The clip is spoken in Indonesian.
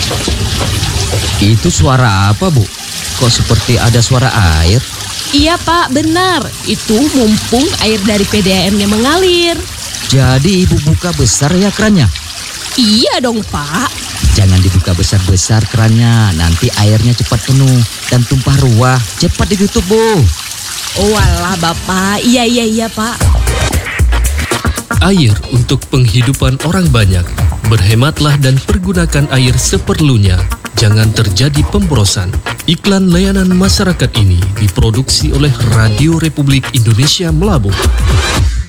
Itu suara apa, Bu? Kok seperti ada suara air? Iya Pak, benar. Itu mumpung air dari PDAM-nya mengalir. Jadi Ibu buka besar ya kerannya? Iya dong Pak. Jangan dibuka besar-besar kerannya, nanti airnya cepat penuh dan tumpah ruah. Cepat ditutup, Bu. Oh walah Bapak, iya Pak. Air untuk penghidupan orang banyak. Berhematlah dan pergunakan air seperlunya. Jangan terjadi pemborosan. Iklan layanan masyarakat ini diproduksi oleh Radio Republik Indonesia Melambu.